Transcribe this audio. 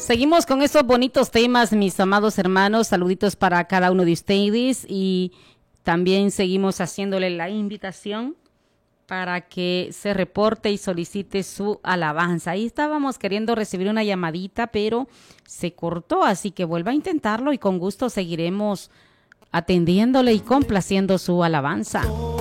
Seguimos con estos bonitos temas, mis amados hermanos. Saluditos para cada uno de ustedes y también seguimos haciéndole la invitación para que se reporte y solicite su alabanza. Ahí estábamos queriendo recibir una llamadita, pero se cortó, así que vuelva a intentarlo y con gusto seguiremos atendiéndole y complaciendo su alabanza.